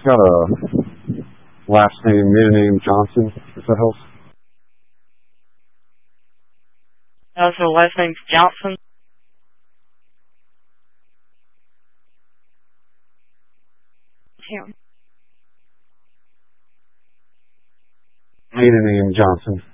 He's got a last name, middle name Johnson, if that helps. So last name's Johnson? Here. Maiden name Johnson.